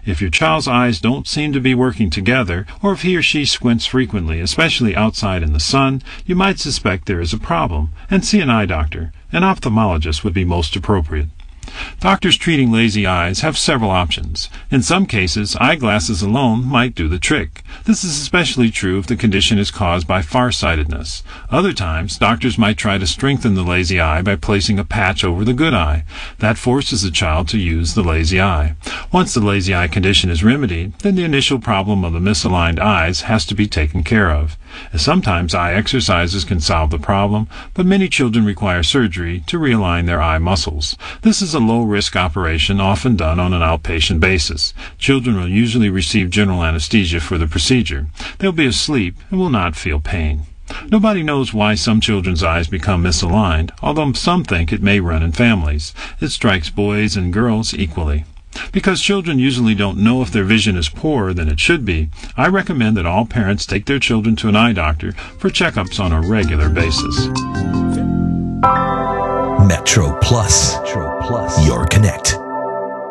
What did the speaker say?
If your child's eyes don't seem to be working together, or if he or she squints frequently, especially outside in the sun, you might suspect there is a problem, and see an eye doctor. An ophthalmologist would be most appropriate. Doctors treating lazy eyes have several options. In some cases, eyeglasses alone might do the trick. This is especially true if the condition is caused by farsightedness. Other times, doctors might try to strengthen the lazy eye by placing a patch over the good eye. That forces the child to use the lazy eye. Once the lazy eye condition is remedied, then the initial problem of the misaligned eyes has to be taken care of. Sometimes eye exercises can solve the problem, but many children require surgery to realign their eye muscles. This is a low-risk operation often done on an outpatient basis. Children will usually receive general anesthesia for the procedure. They'll be asleep and will not feel pain. Nobody knows why some children's eyes become misaligned, although some think it may run in families. It strikes boys and girls equally. Because children usually don't know if their vision is poorer than it should be, I recommend that all parents take their children to an eye doctor for checkups on a regular basis. Metro Plus, your connect.